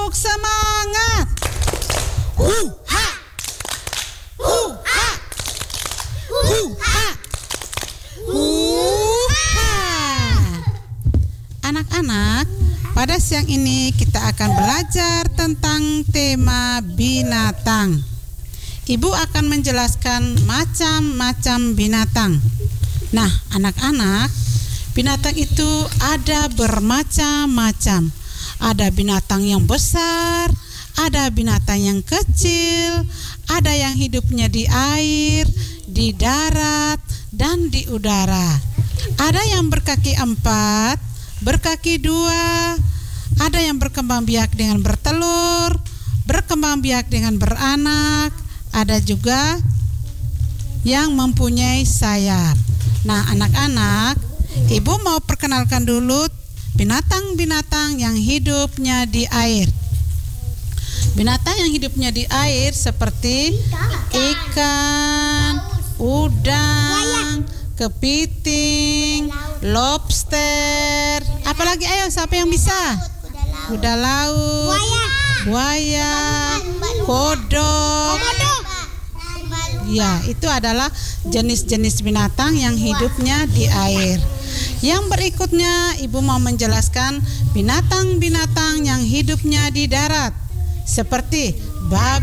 tepuk semangat. Hu-ha! Hu-ha! Hu-ha! Hu-ha! Anak-anak, pada siang ini kita akan belajar tentang tema binatang. Ibu akan menjelaskan macam-macam binatang. Nah, anak-anak, binatang itu ada bermacam-macam. Ada binatang yang besar, ada binatang yang kecil, ada yang hidupnya di air, di darat, dan di udara. Ada yang berkaki 4, berkaki 2, ada yang berkembang biak dengan bertelur, berkembang biak dengan beranak, ada juga yang mempunyai sayap. Nah, anak-anak, Ibu mau perkenalkan dulu binatang-binatang yang hidupnya di air. Binatang yang hidupnya di air seperti ikan, udang, kepiting, lobster. Apalagi, ayo siapa yang bisa? Kuda laut, buaya, kodok. Ya, itu adalah jenis-jenis binatang yang hidupnya di air. Yang berikutnya, Ibu mau menjelaskan binatang-binatang yang hidupnya di darat, seperti babi.